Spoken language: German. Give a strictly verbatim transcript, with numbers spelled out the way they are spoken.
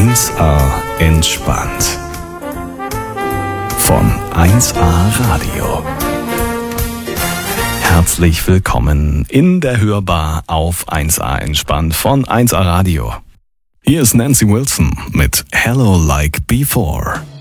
eins A entspannt. Von eins A Radio. Herzlich willkommen in der Hörbar auf eins A entspannt von eins A Radio. Hier ist Nancy Wilson mit Hello Like Before.